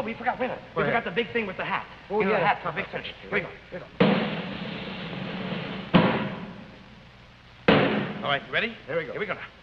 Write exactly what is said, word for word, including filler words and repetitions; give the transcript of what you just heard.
Oh, we forgot, wait a minute. We forgot the big thing with the hat. Oh, you know, yeah. the hat for a big cinch. Here we go. Here we go. All right, you ready? Here we go. Here we go now.